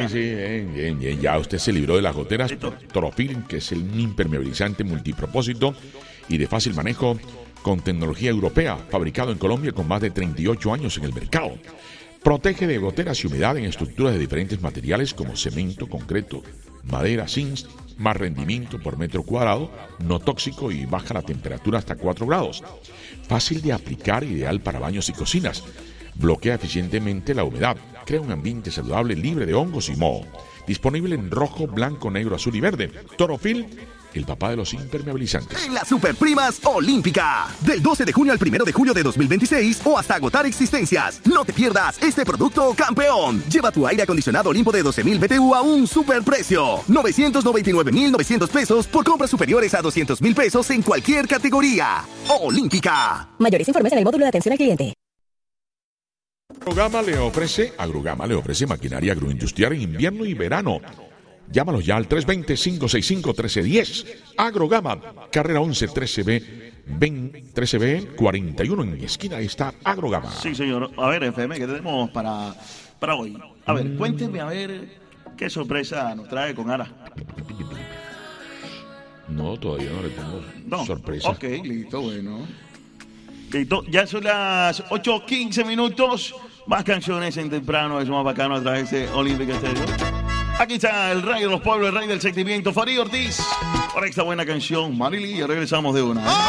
Bien. Ya usted se libró de las goteras. Torofil, que es un impermeabilizante multipropósito y de fácil manejo con tecnología europea, fabricado en Colombia con más de 38 años en el mercado. Protege de goteras y humedad en estructuras de diferentes materiales como cemento, concreto, madera, zinc, más rendimiento por metro cuadrado, no tóxico y baja la temperatura hasta 4 grados. Fácil de aplicar, ideal para baños y cocinas. Bloquea eficientemente la humedad, crea un ambiente saludable libre de hongos y moho. Disponible en rojo, blanco, negro, azul y verde. Torofil, el papá de los impermeabilizantes. En las Superprimas Olímpica, del 12 de junio al 1 de julio de 2026 o hasta agotar existencias. No te pierdas este producto campeón. Lleva tu aire acondicionado Olimpo de 12,000 BTU a un superprecio. 999,900 pesos por compras superiores a 200,000 pesos en cualquier categoría. Olímpica. Mayores informes en el módulo de atención al cliente. Agrogama le ofrece maquinaria agroindustrial en invierno y verano. Llámalos ya al 320-565-1310. Agrogama, carrera 11 13B 41 en mi esquina. Ahí está Agrogama. Sí, señor. A ver, FM, ¿qué tenemos para hoy? A ver, cuéntenme a ver qué sorpresa nos trae con Ara. No, todavía no le tengo sorpresa. Ok, listo, bueno. Listo, ya son las 8:15 minutos. Más canciones en temprano, eso más bacano a través de Olímpica Estéreo. Aquí está el rey de los pueblos, el rey del sentimiento, Farid Ortiz. Por esta buena canción, Marily, ya regresamos de una.